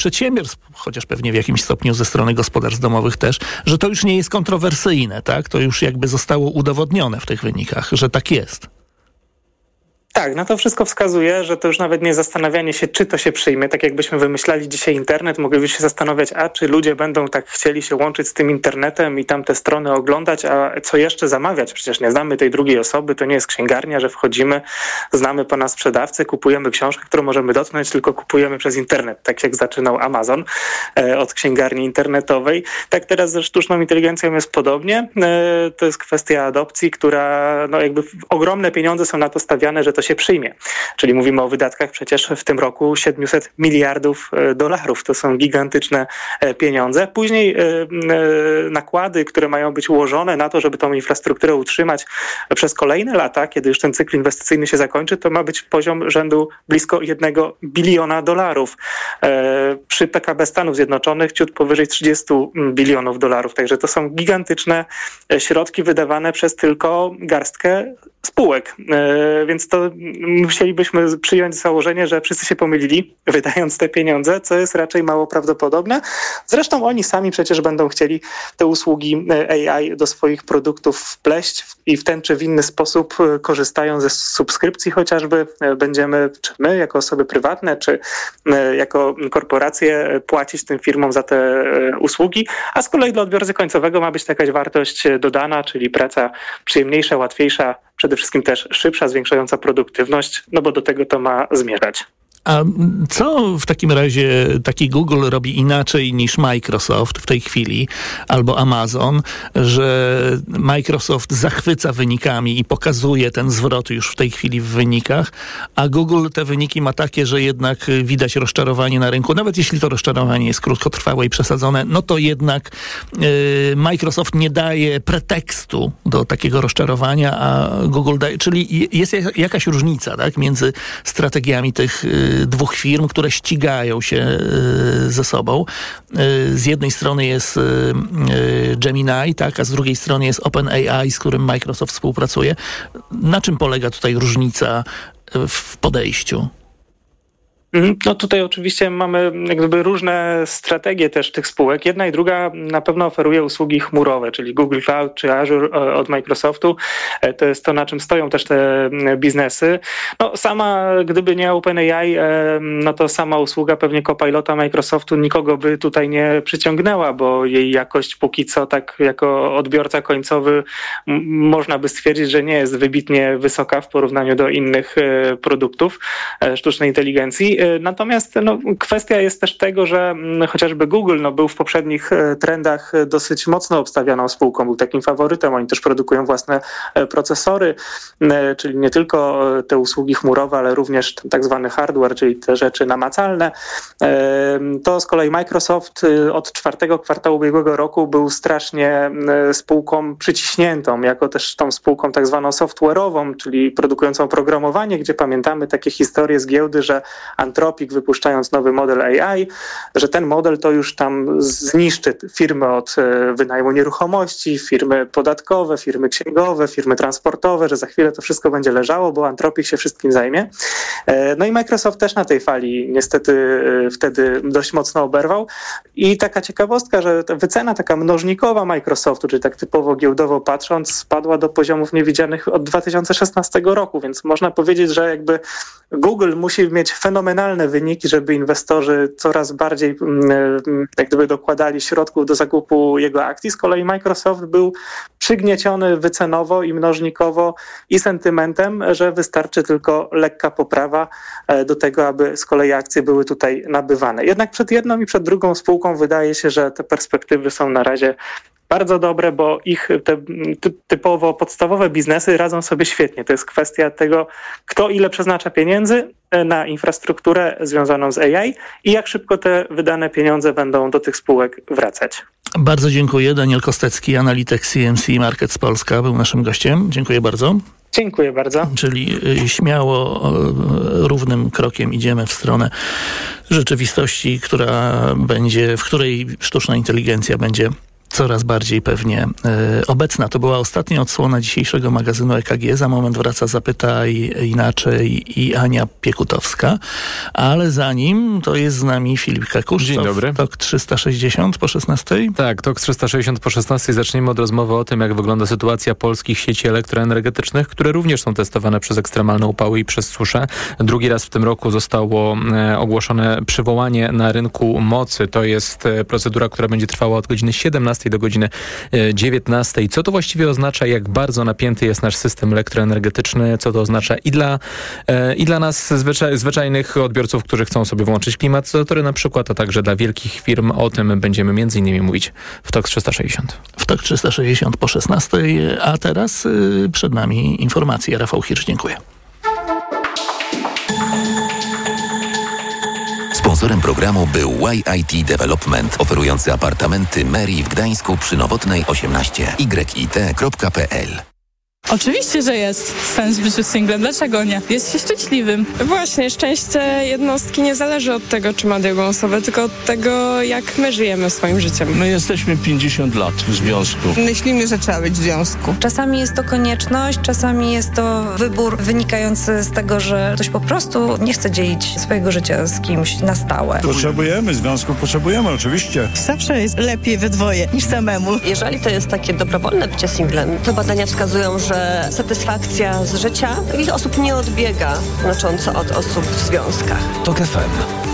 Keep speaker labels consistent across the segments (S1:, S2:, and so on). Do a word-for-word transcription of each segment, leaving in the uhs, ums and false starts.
S1: przedsiębiorstw, chociaż pewnie w jakimś stopniu ze strony gospodarstw domowych też, że to już nie jest kontrowersyjne, tak? To już jakby zostało udowodnione w tych wynikach, że tak jest.
S2: Tak, no to wszystko wskazuje, że to już nawet nie zastanawianie się, czy to się przyjmie. Tak jakbyśmy wymyślali dzisiaj internet, moglibyśmy się zastanawiać, a czy ludzie będą tak chcieli się łączyć z tym internetem i tam te strony oglądać, a co jeszcze zamawiać? Przecież nie znamy tej drugiej osoby, to nie jest księgarnia, że wchodzimy, znamy pana sprzedawcę, kupujemy książkę, którą możemy dotknąć, tylko kupujemy przez internet, tak jak zaczynał Amazon e, od księgarni internetowej. Tak teraz ze sztuczną inteligencją jest podobnie. E, to jest kwestia adopcji, która no jakby ogromne pieniądze są na to stawiane, że to się przyjmie. Czyli mówimy o wydatkach przecież w tym roku siedemset miliardów dolarów. To są gigantyczne pieniądze. Później nakłady, które mają być ułożone na to, żeby tą infrastrukturę utrzymać przez kolejne lata, kiedy już ten cykl inwestycyjny się zakończy, to ma być poziom rzędu blisko jednego biliona dolarów. Przy P K B Stanów Zjednoczonych ciut powyżej trzydzieści bilionów dolarów. Także to są gigantyczne środki wydawane przez tylko garstkę spółek. Więc to musielibyśmy przyjąć założenie, że wszyscy się pomylili, wydając te pieniądze, co jest raczej mało prawdopodobne. Zresztą oni sami przecież będą chcieli te usługi A I do swoich produktów wpleść i w ten czy w inny sposób korzystają ze subskrypcji chociażby. Będziemy, czy my jako osoby prywatne, czy jako korporacje płacić tym firmom za te usługi, a z kolei dla odbiorcy końcowego ma być jakaś wartość dodana, czyli praca przyjemniejsza, łatwiejsza, przede wszystkim też szybsza, zwiększająca produktywność, no bo do tego to ma zmierzać.
S1: A co w takim razie taki Google robi inaczej niż Microsoft w tej chwili, albo Amazon, że Microsoft zachwyca wynikami i pokazuje ten zwrot już w tej chwili w wynikach, a Google te wyniki ma takie, że jednak widać rozczarowanie na rynku. Nawet jeśli to rozczarowanie jest krótkotrwałe i przesadzone, no to jednak yy, Microsoft nie daje pretekstu do takiego rozczarowania, a Google daje, czyli jest jakaś różnica, tak, między strategiami tych yy, dwóch firm, które ścigają się ze sobą. Z jednej strony jest Gemini, tak, a z drugiej strony jest OpenAI, z którym Microsoft współpracuje. Na czym polega tutaj różnica w podejściu?
S2: No tutaj oczywiście mamy jakby różne strategie też tych spółek. Jedna i druga na pewno oferuje usługi chmurowe, czyli Google Cloud czy Azure od Microsoftu. To jest to, na czym stoją też te biznesy. No sama, gdyby nie OpenAI, no to sama usługa pewnie Copilota Microsoftu nikogo by tutaj nie przyciągnęła, bo jej jakość póki co tak jako odbiorca końcowy m- można by stwierdzić, że nie jest wybitnie wysoka w porównaniu do innych produktów sztucznej inteligencji. Natomiast no, kwestia jest też tego, że chociażby Google no, był w poprzednich trendach dosyć mocno obstawianą spółką, był takim faworytem. Oni też produkują własne procesory, czyli nie tylko te usługi chmurowe, ale również ten tak zwany hardware, czyli te rzeczy namacalne. To z kolei Microsoft od czwartego kwartału ubiegłego roku był strasznie spółką przyciśniętą, jako też tą spółką tak zwaną software'ową, czyli produkującą programowanie, gdzie pamiętamy takie historie z giełdy, że Anthropic wypuszczając nowy model A I, że ten model to już tam zniszczy firmy od wynajmu nieruchomości, firmy podatkowe, firmy księgowe, firmy transportowe, że za chwilę to wszystko będzie leżało, bo Anthropic się wszystkim zajmie. No i Microsoft też na tej fali niestety wtedy dość mocno oberwał. I taka ciekawostka, że ta wycena taka mnożnikowa Microsoftu, czyli tak typowo giełdowo patrząc, spadła do poziomów niewidzianych od dwa tysiące szesnastego roku, więc można powiedzieć, że jakby Google musi mieć fenomenalne wyniki, żeby inwestorzy coraz bardziej jak gdyby dokładali środków do zakupu jego akcji. Z kolei Microsoft był przygnieciony wycenowo i mnożnikowo i sentymentem, że wystarczy tylko lekka poprawa do tego, aby z kolei akcje były tutaj nabywane. Jednak przed jedną i przed drugą spółką wydaje się, że te perspektywy są na razie bardzo dobre, bo ich te typowo podstawowe biznesy radzą sobie świetnie. To jest kwestia tego, kto ile przeznacza pieniędzy na infrastrukturę związaną z A I i jak szybko te wydane pieniądze będą do tych spółek wracać.
S1: Bardzo dziękuję. Daniel Kostecki, analityk C M C Markets Polska, był naszym gościem. Dziękuję bardzo.
S2: Dziękuję bardzo.
S1: Czyli śmiało, równym krokiem idziemy w stronę rzeczywistości, która będzie, w której sztuczna inteligencja będzie coraz bardziej pewnie y, obecna. To była ostatnia odsłona dzisiejszego magazynu E K G. Za moment wraca Zapytaj Inaczej i Ania Piekutowska. Ale zanim, to jest z nami Filip Kakusz.
S3: Dzień dobry.
S1: Tok trzysta sześćdziesiąt po szesnastej.
S3: Tak, Tok trzysta sześćdziesiąt po szesnastej. Zaczniemy od rozmowy o tym, jak wygląda sytuacja polskich sieci elektroenergetycznych, które również są testowane przez ekstremalne upały i przez suszę. Drugi raz w tym roku zostało e, ogłoszone przywołanie na rynku mocy. To jest e, procedura, która będzie trwała od godziny siedemnastej do godziny e, dziewiętnastej. Co to właściwie oznacza, jak bardzo napięty jest nasz system elektroenergetyczny, co to oznacza i dla, e, i dla nas zwyczaj, zwyczajnych odbiorców, którzy chcą sobie włączyć klimatyzatory na przykład, a także dla wielkich firm. O tym będziemy między innymi mówić w Tok trzysta sześćdziesiąt.
S1: W Tok trzysta sześćdziesiąt po szesnastej, a teraz y, przed nami informacje. Rafał Hirsch, dziękuję.
S4: Sponsorem programu był Y I T Development, oferujący apartamenty Mary w Gdańsku przy Nowotnej osiemnaście, y i t kropka p l.
S5: Oczywiście, że jest sens w życiu singlem. Dlaczego nie? Jest się szczęśliwym.
S6: Właśnie, szczęście jednostki nie zależy od tego, czy ma drugą osobę, tylko od tego, jak my żyjemy swoim życiem.
S7: My jesteśmy pięćdziesiąt lat w związku.
S8: Myślimy, że trzeba być w związku.
S9: Czasami jest to konieczność, czasami jest to wybór wynikający z tego, że ktoś po prostu nie chce dzielić swojego życia z kimś na stałe.
S10: Potrzebujemy związków, potrzebujemy oczywiście.
S8: Zawsze jest lepiej we dwoje niż samemu.
S11: Jeżeli to jest takie dobrowolne bycie singlem, to badania wskazują, że satysfakcja z życia wiele osób nie odbiega znacząco od osób w związkach.
S4: Tok F M.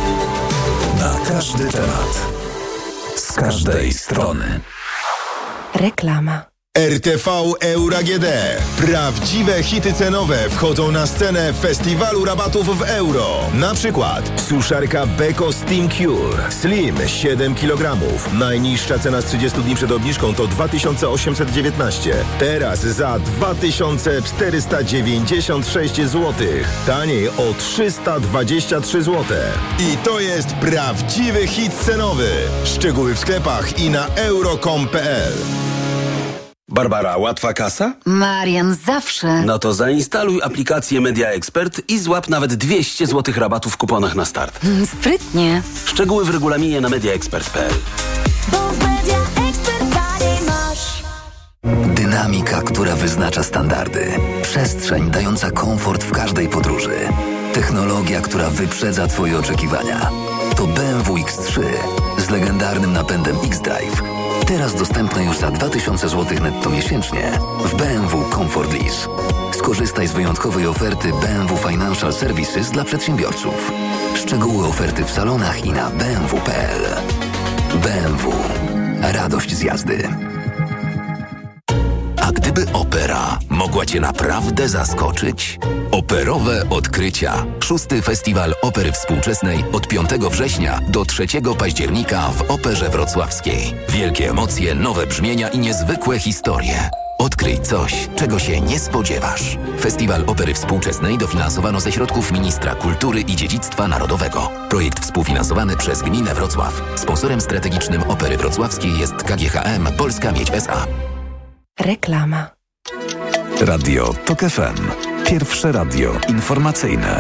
S4: Na każdy temat. Z każdej strony.
S12: Reklama.
S13: R T V Euro A G D. Prawdziwe hity cenowe wchodzą na scenę festiwalu rabatów w euro. Na przykład suszarka Beko Steam Cure Slim siedem kilogramów. Najniższa cena z trzydziestu dni przed obniżką to dwa tysiące osiemset dziewiętnaście. Teraz za dwa tysiące czterysta dziewięćdziesiąt sześć złotych. Taniej o trzysta dwadzieścia trzy złote. I to jest prawdziwy hit cenowy. Szczegóły w sklepach i na euro kropka com kropka p l.
S14: Barbara, łatwa kasa?
S12: Marian, zawsze.
S14: No to zainstaluj aplikację Media Expert i złap nawet dwieście złotych rabatu w kuponach na start.
S12: Mm, sprytnie.
S14: Szczegóły w regulaminie na media expert kropka p l.
S15: Bo w Media Expert dalej masz.
S4: Dynamika, która wyznacza standardy. Przestrzeń dająca komfort w każdej podróży. Technologia, która wyprzedza Twoje oczekiwania. To B M W X trzy z legendarnym napędem X-Drive. Teraz dostępne już za dwa tysiące złotych netto miesięcznie w B M W Comfort Lease. Skorzystaj z wyjątkowej oferty B M W Financial Services dla przedsiębiorców. Szczegóły oferty w salonach i na b m w kropka p l. B M W. Radość z jazdy.
S16: A gdyby opera mogła Cię naprawdę zaskoczyć? Operowe odkrycia. Szósty Festiwal Opery Współczesnej od piątego września do trzeciego października w Operze Wrocławskiej. Wielkie emocje, nowe brzmienia i niezwykłe historie. Odkryj coś, czego się nie spodziewasz. Festiwal Opery Współczesnej dofinansowano ze środków Ministra Kultury i Dziedzictwa Narodowego. Projekt współfinansowany przez Gminę Wrocław. Sponsorem strategicznym Opery Wrocławskiej jest K G H M Polska Miedź S A.
S12: Reklama.
S17: Radio Tok F M. Pierwsze radio informacyjne.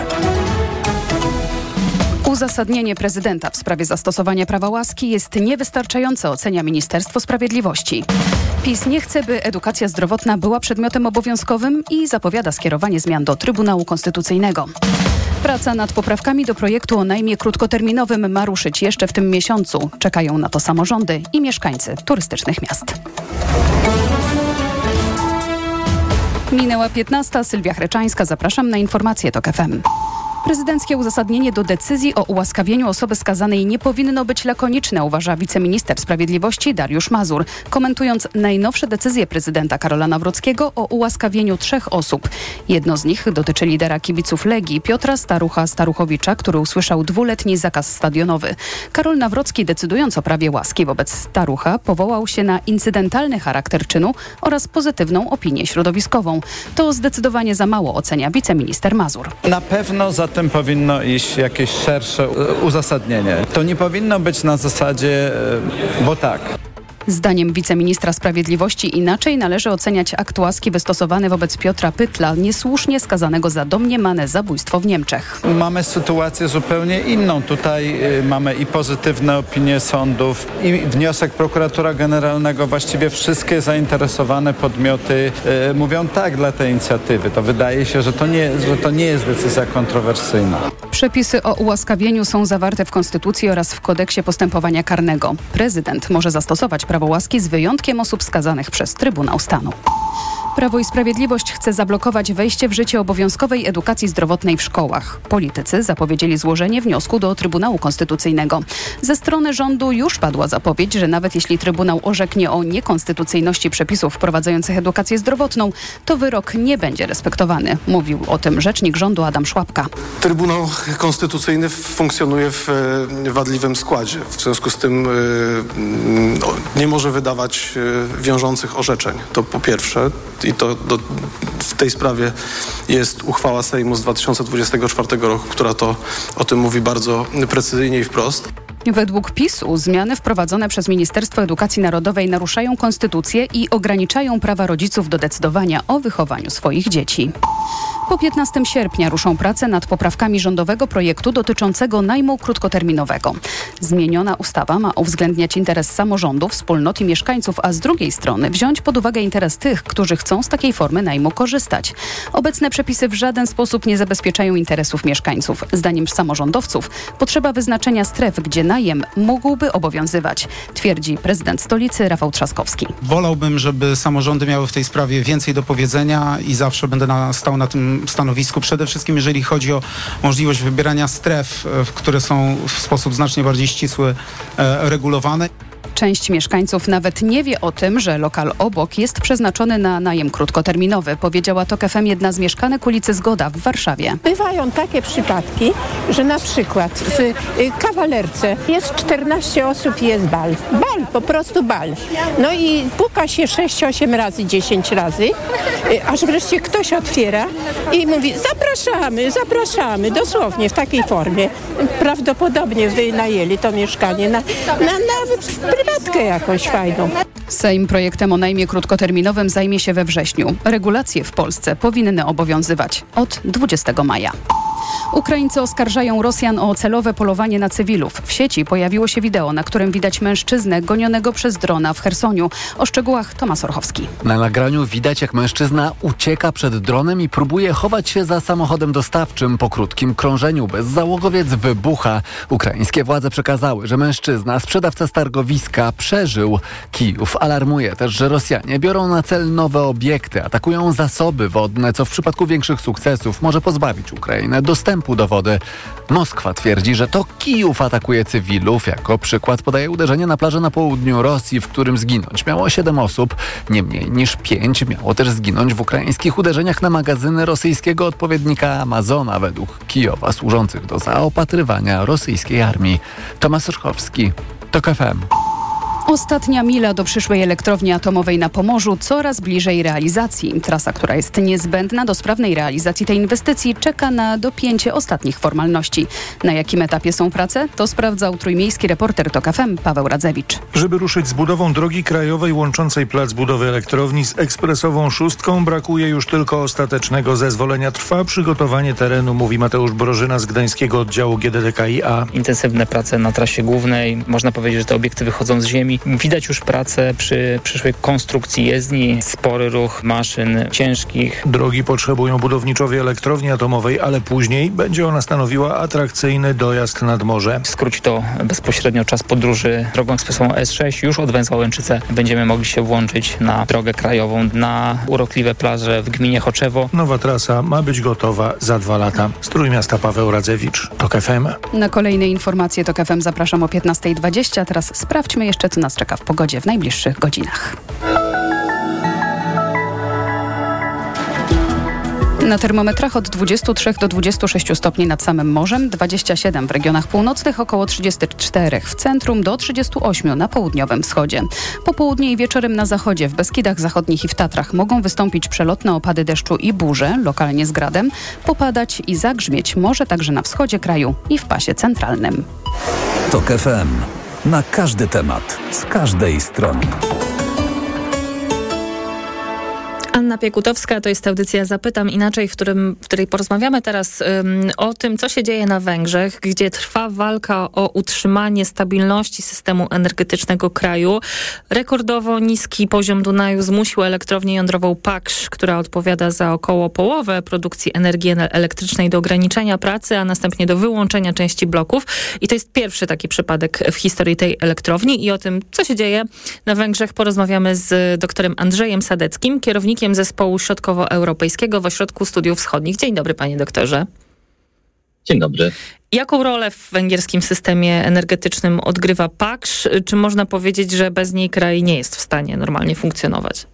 S18: Uzasadnienie prezydenta w sprawie zastosowania prawa łaski jest niewystarczające, ocenia Ministerstwo Sprawiedliwości. PiS nie chce, by edukacja zdrowotna była przedmiotem obowiązkowym i zapowiada skierowanie zmian do Trybunału Konstytucyjnego. Praca nad poprawkami do projektu o najmie krótkoterminowym ma ruszyć jeszcze w tym miesiącu. Czekają na to samorządy i mieszkańcy turystycznych miast. Minęła piętnasta. Sylwia Chreczańska. Zapraszam na informacje Tok F M. Prezydenckie uzasadnienie do decyzji o ułaskawieniu osoby skazanej nie powinno być lakoniczne, uważa wiceminister sprawiedliwości Dariusz Mazur, komentując najnowsze decyzje prezydenta Karola Nawrockiego o ułaskawieniu trzech osób. Jedno z nich dotyczy lidera kibiców Legii, Piotra Starucha-Staruchowicza, który usłyszał dwuletni zakaz stadionowy. Karol Nawrocki, decydując o prawie łaski wobec Starucha, powołał się na incydentalny charakter czynu oraz pozytywną opinię środowiskową. To zdecydowanie za mało, ocenia wiceminister Mazur.
S19: Na pewno za tym powinno iść jakieś szersze uzasadnienie. To nie powinno być na zasadzie, bo tak.
S18: Zdaniem wiceministra sprawiedliwości inaczej należy oceniać akt łaski wystosowany wobec Piotra Pytla, niesłusznie skazanego za domniemane zabójstwo w Niemczech.
S19: Mamy sytuację zupełnie inną. Tutaj y, mamy i pozytywne opinie sądów, i wniosek prokuratora generalnego. Właściwie wszystkie zainteresowane podmioty y, mówią tak dla tej inicjatywy. To wydaje się, że to nie, że to nie jest decyzja kontrowersyjna.
S18: Przepisy o ułaskawieniu są zawarte w Konstytucji oraz w Kodeksie Postępowania Karnego. Prezydent może zastosować prawo łaski z wyjątkiem osób skazanych przez Trybunał Stanu. Prawo i Sprawiedliwość chce zablokować wejście w życie obowiązkowej edukacji zdrowotnej w szkołach. Politycy zapowiedzieli złożenie wniosku do Trybunału Konstytucyjnego. Ze strony rządu już padła zapowiedź, że nawet jeśli Trybunał orzeknie o niekonstytucyjności przepisów wprowadzających edukację zdrowotną, to wyrok nie będzie respektowany. Mówił o tym rzecznik rządu Adam Szłapka.
S20: Trybunał Konstytucyjny funkcjonuje w wadliwym składzie. W związku z tym no, nie może wydawać wiążących orzeczeń. To po pierwsze. I to do, w tej sprawie jest uchwała Sejmu z dwa tysiące dwudziestego czwartego roku, która to o tym mówi bardzo precyzyjnie i wprost.
S18: Według PiS-u zmiany wprowadzone przez Ministerstwo Edukacji Narodowej naruszają konstytucję i ograniczają prawa rodziców do decydowania o wychowaniu swoich dzieci. Po piętnastego sierpnia ruszą prace nad poprawkami rządowego projektu dotyczącego najmu krótkoterminowego. Zmieniona ustawa ma uwzględniać interes samorządów, wspólnot i mieszkańców, a z drugiej strony wziąć pod uwagę interes tych, którzy chcą z takiej formy najmu korzystać. Obecne przepisy w żaden sposób nie zabezpieczają interesów mieszkańców. Zdaniem samorządowców potrzeba wyznaczenia stref, gdzie najem mógłby obowiązywać, twierdzi prezydent stolicy Rafał Trzaskowski.
S21: Wolałbym, żeby samorządy miały w tej sprawie więcej do powiedzenia i zawsze będę na, stał na tym stanowisku. Przede wszystkim jeżeli chodzi o możliwość wybierania stref, które są w sposób znacznie bardziej ścisły e, regulowane.
S18: Część mieszkańców nawet nie wie o tym, że lokal obok jest przeznaczony na najem krótkoterminowy, powiedziała TOK F M jedna z mieszkanek ulicy Zgoda w Warszawie.
S22: Bywają takie przypadki, że na przykład w kawalerce jest czternaście osób i jest bal. Bal, po prostu bal. No i puka się sześć osiem razy, dziesięć razy, aż wreszcie ktoś otwiera i mówi zapraszamy, zapraszamy, dosłownie w takiej formie. Prawdopodobnie wynajęli to mieszkanie na, na, na prywatkę jakąś fajną.
S18: Sejm projektem o najmie krótkoterminowym zajmie się we wrześniu. Regulacje w Polsce powinny obowiązywać od dwudziestego maja. Ukraińcy oskarżają Rosjan o celowe polowanie na cywilów. W sieci pojawiło się wideo, na którym widać mężczyznę gonionego przez drona w Chersoniu. O szczegółach Tomasz Orchowski.
S23: Na nagraniu widać, jak mężczyzna ucieka przed dronem i próbuje chować się za samochodem dostawczym. Po krótkim krążeniu bezzałogowiec wybucha. Ukraińskie władze przekazały, że mężczyzna, sprzedawca z targowiska, przeżył. Kijów alarmuje też, że Rosjanie biorą na cel nowe obiekty, atakują zasoby wodne, co w przypadku większych sukcesów może pozbawić Ukrainę dostępu do wody. Moskwa twierdzi, że to Kijów atakuje cywilów. Jako przykład podaje uderzenie na plaży na południu Rosji, w którym zginąć miało siedem osób. Nie mniej niż pięć miało też zginąć w ukraińskich uderzeniach na magazyny rosyjskiego odpowiednika Amazona, według Kijowa, służących do zaopatrywania rosyjskiej armii. Tomasz Orchowski, TOK F M.
S18: Ostatnia mila do przyszłej elektrowni atomowej na Pomorzu coraz bliżej realizacji. Trasa, która jest niezbędna do sprawnej realizacji tej inwestycji, czeka na dopięcie ostatnich formalności. Na jakim etapie są prace? To sprawdzał trójmiejski reporter TOK F M Paweł Radzewicz.
S24: Żeby ruszyć z budową drogi krajowej łączącej plac budowy elektrowni z ekspresową szóstką, brakuje już tylko ostatecznego zezwolenia. Trwa przygotowanie terenu, mówi Mateusz Brożyna z gdańskiego oddziału G D D K i A.
S25: Intensywne prace na trasie głównej. Można powiedzieć, że te obiekty wychodzą z ziemi. Widać już pracę przy przyszłej konstrukcji jezdni, spory ruch maszyn ciężkich.
S24: Drogi potrzebują budowniczowie elektrowni atomowej, ale później będzie ona stanowiła atrakcyjny dojazd nad morze.
S25: Skróci to bezpośrednio czas podróży drogą ekspresową S sześć. Już od Węzła Łęczyce będziemy mogli się włączyć na drogę krajową, na urokliwe plaże w gminie Choczewo.
S24: Nowa trasa ma być gotowa za dwa lata. Z Trójmiasta Paweł Radzewicz, TOK F M.
S18: Na kolejne informacje TOK F M zapraszam o piętnasta dwadzieścia. Teraz sprawdźmy jeszcze, co nas czeka w pogodzie w najbliższych godzinach. Na termometrach od dwudziestu trzech do dwudziestu sześciu stopni nad samym morzem, dwadzieścia siedem w regionach północnych, około trzydzieści cztery w centrum, do trzydziestu ośmiu na południowym wschodzie. Po południu i wieczorem na zachodzie, w Beskidach Zachodnich i w Tatrach mogą wystąpić przelotne opady deszczu i burze, lokalnie z gradem, popadać i zagrzmieć może także na wschodzie kraju i w pasie centralnym.
S17: TOK F M. na każdy temat, z każdej strony.
S1: Anna Piekutowska, to jest audycja Zapytam Inaczej, w, którym, w której porozmawiamy teraz um, o tym, co się dzieje na Węgrzech, gdzie trwa walka o utrzymanie stabilności systemu energetycznego kraju. Rekordowo niski poziom Dunaju zmusił elektrownię jądrową Paksz, która odpowiada za około połowę produkcji energii elektrycznej, do ograniczenia pracy, a następnie do wyłączenia części bloków. I to jest pierwszy taki przypadek w historii tej elektrowni. I o tym, co się dzieje na Węgrzech, porozmawiamy z doktorem Andrzejem Sadeckim, kierownikiem Zespołu Środkowoeuropejskiego w Ośrodku Studiów Wschodnich. Dzień dobry, panie doktorze.
S2: Dzień dobry.
S1: Jaką rolę w węgierskim systemie energetycznym odgrywa Paksz? Czy można powiedzieć, że bez niej kraj nie jest w stanie normalnie funkcjonować?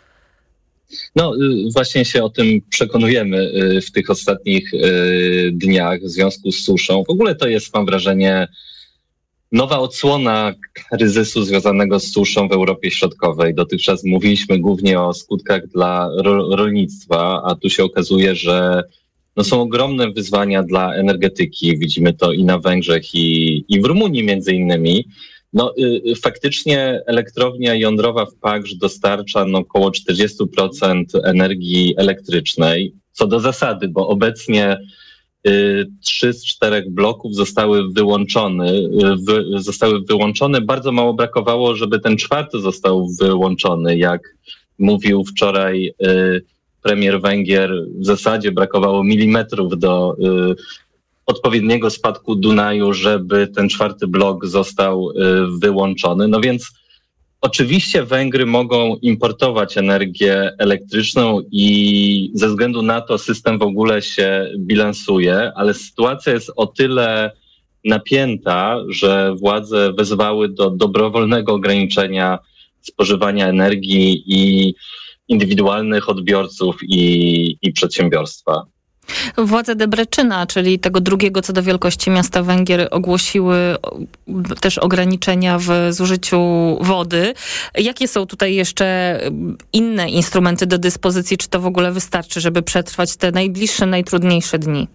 S2: No właśnie się o tym przekonujemy w tych ostatnich dniach w związku z suszą. W ogóle to jest, mam wrażenie, nowa odsłona kryzysu związanego z suszą w Europie Środkowej. Dotychczas mówiliśmy głównie o skutkach dla ro- rolnictwa, a tu się okazuje, że no są ogromne wyzwania dla energetyki. Widzimy to i na Węgrzech, i, i w Rumunii między innymi. No, y, faktycznie elektrownia jądrowa w Paksz dostarcza no, około czterdzieści procent energii elektrycznej, co do zasady, bo obecnie Trzy z czterech bloków zostały wyłączone, wy, zostały wyłączone. Bardzo mało brakowało, żeby ten czwarty został wyłączony. Jak mówił wczoraj y, premier Węgier, w zasadzie brakowało milimetrów do y, odpowiedniego spadku Dunaju, żeby ten czwarty blok został y, wyłączony. No więc oczywiście Węgry mogą importować energię elektryczną i ze względu na to system w ogóle się bilansuje, ale sytuacja jest o tyle napięta, że władze wezwały do dobrowolnego ograniczenia spożywania energii i indywidualnych odbiorców i, i przedsiębiorstwa.
S1: Władze Debreczyna, czyli tego drugiego co do wielkości miasta Węgier, ogłosiły też ograniczenia w zużyciu wody. Jakie są tutaj jeszcze inne instrumenty do dyspozycji? Czy to w ogóle wystarczy, żeby przetrwać te najbliższe, najtrudniejsze dni?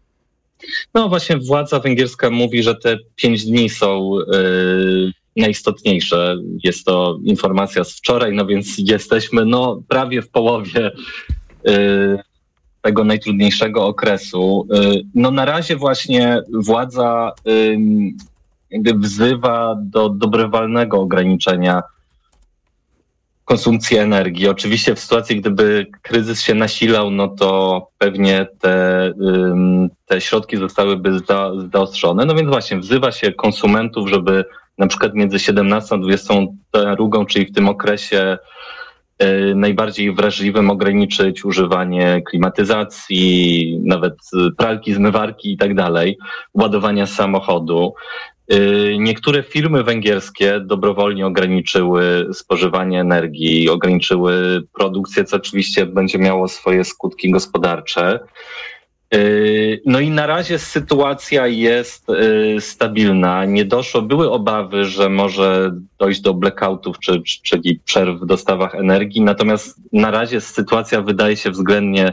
S2: No właśnie władza węgierska mówi, że te pięć dni są yy, najistotniejsze. Jest to informacja z wczoraj, no więc jesteśmy no prawie w połowie yy, tego najtrudniejszego okresu. No na razie właśnie władza jakby wzywa do dobrowolnego ograniczenia konsumpcji energii. Oczywiście w sytuacji, gdyby kryzys się nasilał, no to pewnie te, te środki zostałyby zaostrzone. No więc właśnie wzywa się konsumentów, żeby na przykład między siedemnastą a dwudziestą drugą, czyli w tym okresie najbardziej wrażliwym, ograniczyć używanie klimatyzacji, nawet pralki, zmywarki i tak dalej, ładowania samochodu. Niektóre firmy węgierskie dobrowolnie ograniczyły spożywanie energii, ograniczyły produkcję, co oczywiście będzie miało swoje skutki gospodarcze. No i na razie sytuacja jest stabilna. Nie doszło, były obawy, że może dojść do blackoutów, czy, czyli przerw w dostawach energii, natomiast na razie sytuacja wydaje się względnie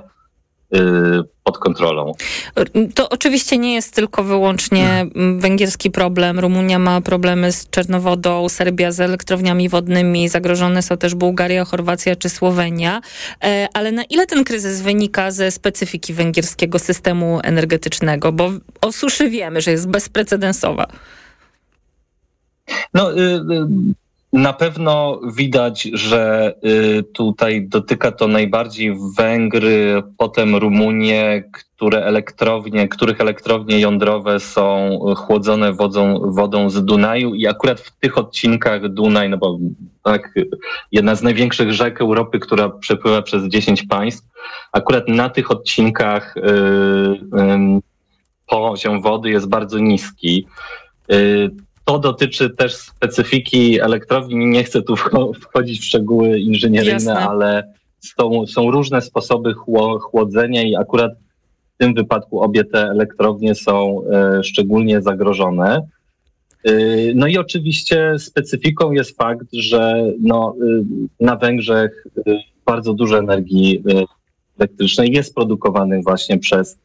S2: pod kontrolą.
S1: To oczywiście nie jest tylko wyłącznie węgierski problem. Rumunia ma problemy z czarnowodą, Serbia z elektrowniami wodnymi, zagrożone są też Bułgaria, Chorwacja czy Słowenia. Ale na ile ten kryzys wynika ze specyfiki węgierskiego systemu energetycznego? Bo o suszy wiemy, że jest bezprecedensowa.
S2: No... Y- y- Na pewno widać, że y, tutaj dotyka to najbardziej Węgry, potem Rumunię, które elektrownie, których elektrownie jądrowe są chłodzone wodą, wodą z Dunaju i akurat w tych odcinkach Dunaj, no bo tak, jedna z największych rzek Europy, która przepływa przez dziesięć państw, akurat na tych odcinkach y, y, poziom wody jest bardzo niski. Y, To dotyczy też specyfiki elektrowni. Nie chcę tu wchodzić w szczegóły inżynieryjne, Jasne. ale są, są różne sposoby chłodzenia i akurat w tym wypadku obie te elektrownie są e, szczególnie zagrożone. E, no i oczywiście specyfiką jest fakt, że no, e, na Węgrzech e, bardzo dużo energii e, elektrycznej jest produkowanych właśnie przez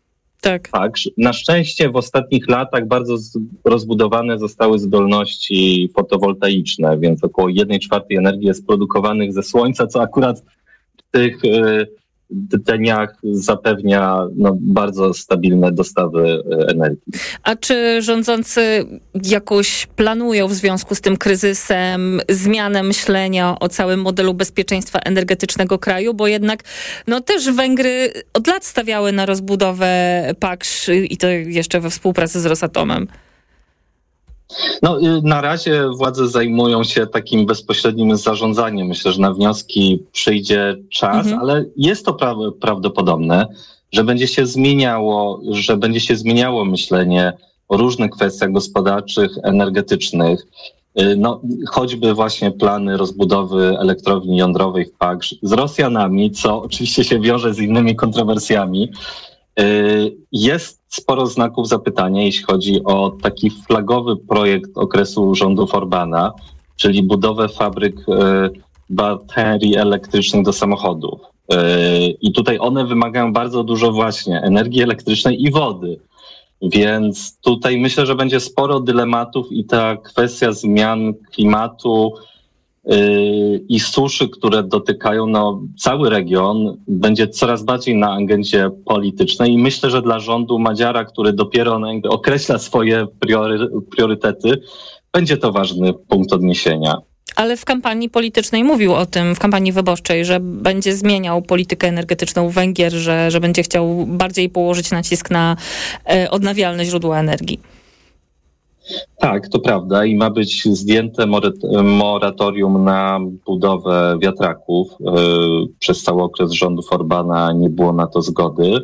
S1: Tak.
S2: tak. Na szczęście w ostatnich latach bardzo rozbudowane zostały zdolności fotowoltaiczne, więc około jednej czwartej energii jest produkowanych ze słońca, co akurat w tych y, dniach zapewnia no, bardzo stabilne dostawy energii.
S1: A czy rządzący jakoś planują w związku z tym kryzysem zmianę myślenia o całym modelu bezpieczeństwa energetycznego kraju? Bo jednak no, też Węgry od lat stawiały na rozbudowę Paksz i to jeszcze we współpracy z Rosatomem.
S2: No, na razie władze zajmują się takim bezpośrednim zarządzaniem. Myślę, że na wnioski przyjdzie czas, mhm. ale jest to pra- prawdopodobne, że będzie się zmieniało, że będzie się zmieniało myślenie o różnych kwestiach gospodarczych, energetycznych. No, choćby właśnie plany rozbudowy elektrowni jądrowej w Paksz z Rosjanami, co oczywiście się wiąże z innymi kontrowersjami. Jest sporo znaków zapytania, jeśli chodzi o taki flagowy projekt okresu rządów Orbana, czyli budowę fabryk baterii elektrycznych do samochodów. I tutaj one wymagają bardzo dużo właśnie energii elektrycznej i wody. Więc tutaj myślę, że będzie sporo dylematów i ta kwestia zmian klimatu i suszy, które dotykają no, cały region, będzie coraz bardziej na agendzie politycznej i myślę, że dla rządu Madziara, który dopiero określa swoje priory, priorytety, będzie to ważny punkt odniesienia.
S1: Ale w kampanii politycznej mówił o tym, w kampanii wyborczej, że będzie zmieniał politykę energetyczną Węgier, że, że będzie chciał bardziej położyć nacisk na e, odnawialne źródła energii.
S2: Tak, to prawda i ma być zdjęte moratorium na budowę wiatraków. Przez cały okres rządów Orbana nie było na to zgody.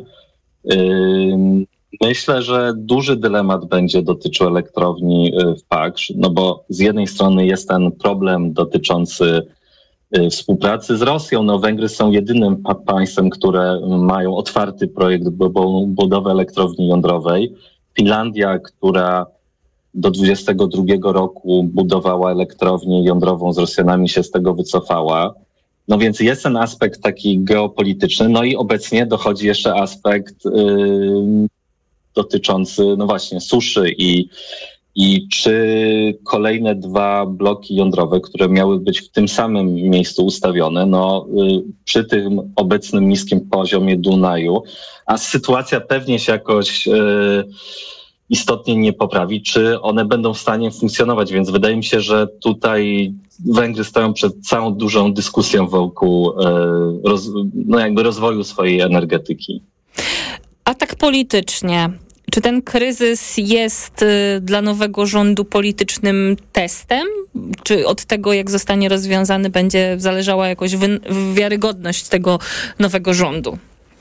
S2: Myślę, że duży dylemat będzie dotyczył elektrowni w Paksz, no bo z jednej strony jest ten problem dotyczący współpracy z Rosją. No Węgry są jedynym państwem, które mają otwarty projekt budowy elektrowni jądrowej. Finlandia, która do dwudziestego drugiego roku budowała elektrownię jądrową z Rosjanami, się z tego wycofała. No więc jest ten aspekt taki geopolityczny, no i obecnie dochodzi jeszcze aspekt yy, dotyczący, no właśnie, suszy i, i czy kolejne dwa bloki jądrowe, które miały być w tym samym miejscu ustawione, no yy, przy tym obecnym niskim poziomie Dunaju, a sytuacja pewnie się jakoś yy, istotnie nie poprawi, czy one będą w stanie funkcjonować, więc wydaje mi się, że tutaj Węgry stoją przed całą dużą dyskusją wokół roz, no jakby rozwoju swojej energetyki.
S1: A tak politycznie, czy ten kryzys jest dla nowego rządu politycznym testem? Czy od tego, jak zostanie rozwiązany, będzie zależała jakoś wy, wiarygodność tego nowego rządu?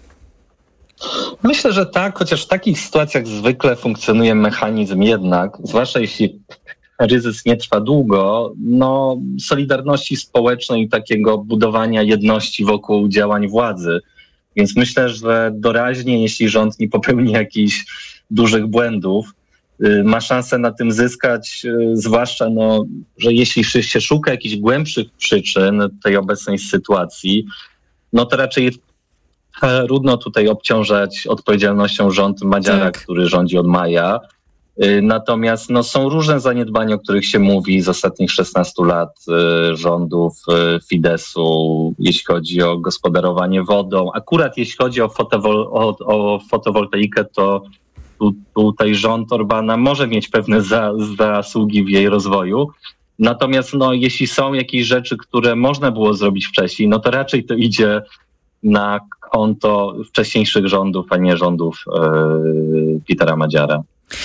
S2: Myślę, że tak, chociaż w takich sytuacjach zwykle funkcjonuje mechanizm jednak, zwłaszcza jeśli kryzys nie trwa długo, no solidarności społecznej i takiego budowania jedności wokół działań władzy. Więc myślę, że doraźnie, jeśli rząd nie popełni jakichś dużych błędów, ma szansę na tym zyskać, zwłaszcza, no, że jeśli się szuka jakichś głębszych przyczyn tej obecnej sytuacji, no to raczej trudno tutaj obciążać odpowiedzialnością rząd Madziara, tak. który rządzi od maja. Natomiast no, są różne zaniedbania, o których się mówi z ostatnich szesnastu lat rządów Fideszu, jeśli chodzi o gospodarowanie wodą. Akurat jeśli chodzi o, fotowol- o, o fotowoltaikę, to tu, tutaj rząd Orbana może mieć pewne za, zasługi w jej rozwoju. Natomiast no, jeśli są jakieś rzeczy, które można było zrobić wcześniej, no to raczej to idzie na konto wcześniejszych rządów, a nie rządów yy, Petera Madziara.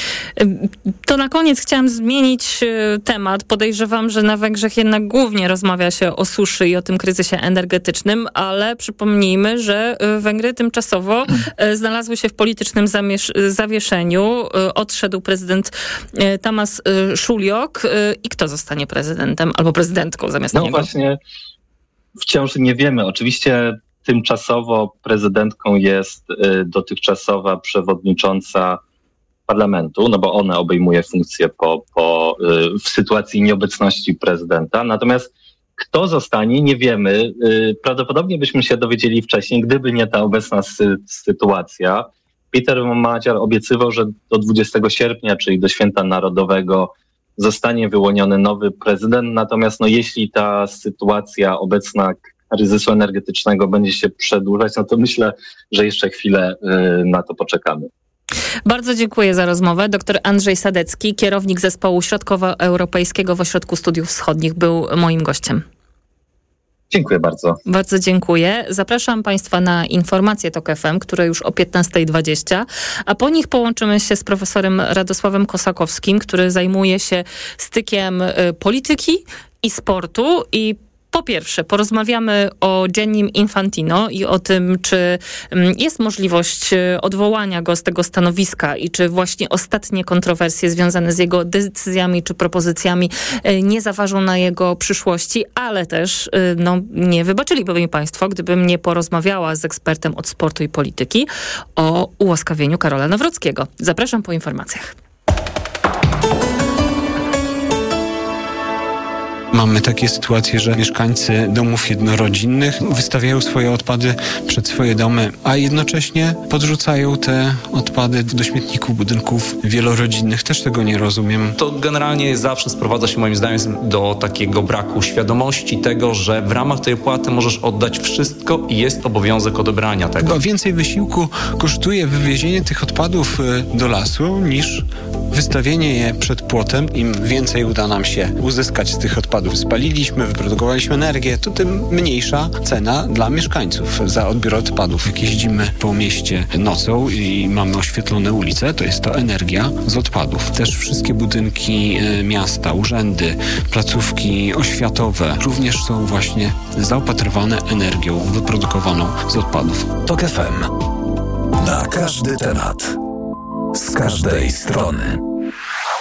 S1: To na koniec chciałam zmienić temat. Podejrzewam, że na Węgrzech jednak głównie rozmawia się o suszy i o tym kryzysie energetycznym, ale przypomnijmy, że Węgry tymczasowo znalazły się w politycznym zamiesz- zawieszeniu. Odszedł prezydent Tamás Suliok i kto zostanie prezydentem albo prezydentką zamiast
S2: no
S1: niego?
S2: No właśnie, wciąż nie wiemy. Oczywiście tymczasowo prezydentką jest dotychczasowa przewodnicząca parlamentu, no bo ona obejmuje funkcję po, po, w sytuacji nieobecności prezydenta. Natomiast kto zostanie, nie wiemy. Prawdopodobnie byśmy się dowiedzieli wcześniej, gdyby nie ta obecna sy- sytuacja. Peter Madziar obiecywał, że do dwudziestego sierpnia, czyli do Święta Narodowego, zostanie wyłoniony nowy prezydent. Natomiast no, jeśli ta sytuacja obecna kryzysu energetycznego będzie się przedłużać, no to myślę, że jeszcze chwilę y, na to poczekamy.
S1: Bardzo dziękuję za rozmowę. Doktor Andrzej Sadecki, kierownik zespołu środkowoeuropejskiego w Ośrodku Studiów Wschodnich, był moim gościem.
S2: Dziękuję bardzo.
S1: Bardzo dziękuję. Zapraszam Państwa na informacje TOK F M, które już o piętnasta dwadzieścia, a po nich połączymy się z profesorem Radosławem Kosakowskim, który zajmuje się stykiem polityki i sportu. I po pierwsze, porozmawiamy o Giannim Infantino i o tym, czy jest możliwość odwołania go z tego stanowiska i czy właśnie ostatnie kontrowersje związane z jego decyzjami czy propozycjami nie zaważą na jego przyszłości, ale też no, nie wybaczyliby mi Państwo, gdybym nie porozmawiała z ekspertem od sportu i polityki o ułaskawieniu Karola Nawrockiego. Zapraszam po informacjach.
S3: Mamy takie sytuacje, że mieszkańcy domów jednorodzinnych wystawiają swoje odpady przed swoje domy, a jednocześnie podrzucają te odpady do śmietników budynków wielorodzinnych. Też tego nie rozumiem.
S5: To generalnie zawsze sprowadza się moim zdaniem do takiego braku świadomości tego, że w ramach tej opłaty możesz oddać wszystko i jest obowiązek odebrania tego.
S3: Chyba więcej wysiłku kosztuje wywiezienie tych odpadów do lasu niż wystawienie je przed płotem. Im więcej uda nam się uzyskać z tych odpadów, spaliliśmy, wyprodukowaliśmy energię, to tym mniejsza cena dla mieszkańców za odbiór odpadów. Jak jeździmy po mieście nocą i mamy oświetlone ulice, to jest to energia z odpadów. Też wszystkie budynki miasta, urzędy, placówki oświatowe również są właśnie zaopatrywane energią wyprodukowaną z odpadów.
S16: TOK F M. Na każdy temat. Z każdej strony.